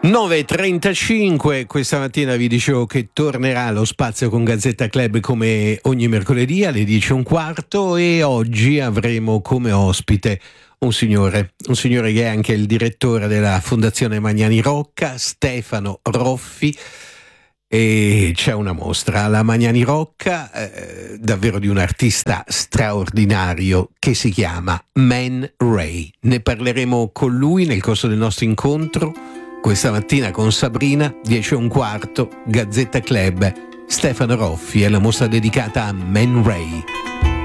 9.35, questa mattina vi dicevo che tornerà lo spazio con Gazzetta Club come ogni mercoledì alle 10:15 e oggi avremo come ospite un signore che è anche il direttore della Fondazione Magnani Rocca, Stefano Roffi, e c'è una mostra alla Magnani Rocca davvero di un artista straordinario che si chiama Man Ray. Ne parleremo con lui nel corso del nostro incontro questa mattina con Sabrina, 10:15, Gazzetta Club. Stefano Roffi è la mostra dedicata a Man Ray.